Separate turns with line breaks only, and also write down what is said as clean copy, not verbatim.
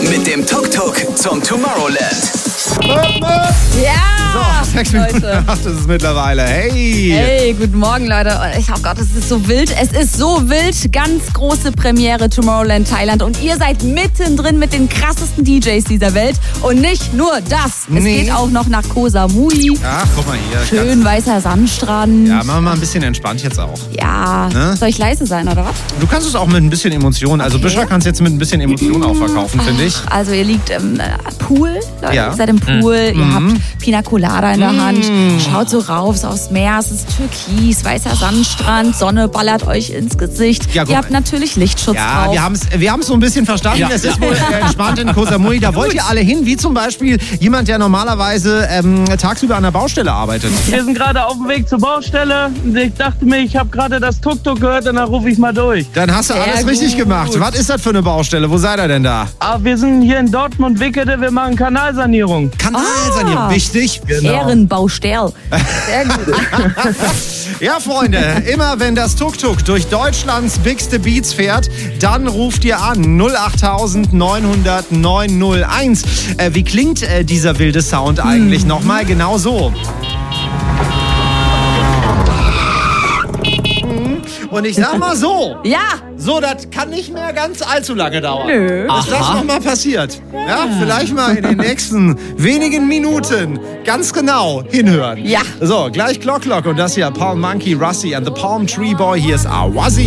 Mit dem Tuk-Tuk zum Tomorrowland.
Ja!
So, 6 Minuten nach 8 ist es mittlerweile. Hey!
Hey, guten Morgen, Leute. Oh Gott, es ist so wild. Es ist so wild. Ganz große Premiere Tomorrowland Thailand. Und ihr seid mittendrin mit den krassesten DJs dieser Welt. Und nicht nur das. Es geht auch noch nach Koh Samui.
Ach, guck mal hier.
Schön weißer Sandstrand.
Ja, machen wir mal ein bisschen entspannt jetzt auch.
Ja.
Ne?
Soll ich leise sein, oder was?
Du kannst es auch mit ein bisschen Emotion. Also Büschra kannst jetzt mit ein bisschen Emotion auch verkaufen, finde ich.
Also ihr liegt im Pool, Leute.
Ja.
Ihr seid im Pool. Ihr habt Pina Colada in der Hand. Schaut so rauf aufs Meer. Es ist türkis, weißer Sandstrand. Sonne ballert euch ins Gesicht.
Ja,
ihr habt natürlich Lichtschutz
Ja,
drauf.
wir haben es so ein bisschen verstanden.
Ja.
Es ist wohl entspannt in Koh Samui. Da wollt ihr alle hin, wie zum Beispiel jemand, der normalerweise tagsüber an der Baustelle arbeitet.
Wir sind gerade auf dem Weg zur Baustelle. Ich dachte mir, ich habe gerade das Tuk-Tuk gehört und dann rufe ich mal durch.
Dann hast du
Sehr
alles richtig
gut.
gemacht. Was ist das für eine Baustelle? Wo seid ihr denn da?
Aber wir sind hier in Dortmund-Wickede, wir machen Kanalsanierung.
Kanalsanierung, wichtig.
Ehrenbaustell. Sehr gut.
Ja, Freunde, immer wenn das Tuk-Tuk durch Deutschlands bigste Beats fährt, dann ruft ihr an 08000 900 901. Wie klingt dieser wilde Sound eigentlich? Nochmal genau so. Und ich sag mal so.
Ja.
So, das kann nicht mehr ganz allzu lange dauern.
Nö.
Dass das nochmal passiert. Ja, vielleicht mal in den nächsten wenigen Minuten ganz genau hinhören.
Ja.
So, gleich Clock und das hier Palm Monkey, Rusty and the Palm Tree Boy. Hier ist Awazi.